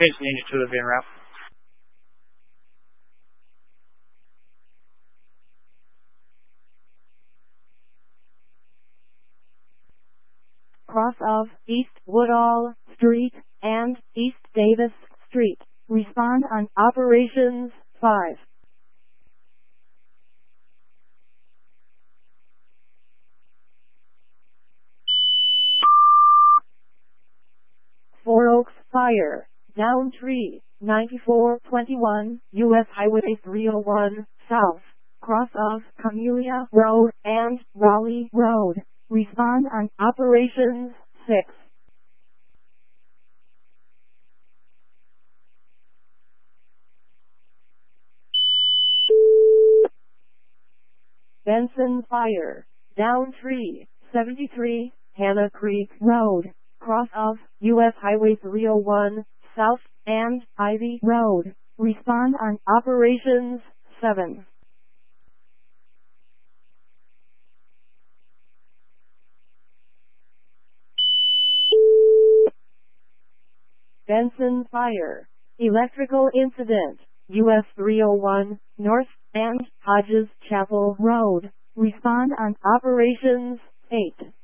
Page ninety two of the route. Cross of East Woodall Street and East Davis Street. Respond on operations 5. Four Oaks Fire. Down tree. 9421 U.S. Highway 301 South. Cross of Camellia Road and Raleigh Road. Respond on operations 6. Benson Fire. Down tree. 73 Hannah Creek Road. Cross of U.S. Highway 301 South and Ivy Road. Respond on operations 7. Benson Fire. Electrical incident. US 301 North and Hodges Chapel Road. Respond on operations 8.